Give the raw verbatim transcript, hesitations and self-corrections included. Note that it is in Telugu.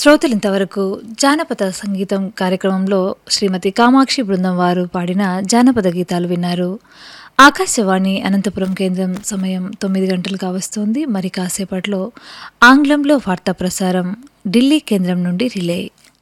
శ్రోతలింతవరకు జానపద సంగీతం కార్యక్రమంలో శ్రీమతి కామాక్షి బృందం వారు పాడిన జానపద గీతాలు విన్నారు. ఆకాశవాణి అనంతపురం కేంద్రం సమయం తొమ్మిది గంటలు కావస్తోంది. మరి కాసేపట్లో ఆంగ్లంలో వార్తా ప్రసారం ఢిల్లీ కేంద్రం నుండి రిలే.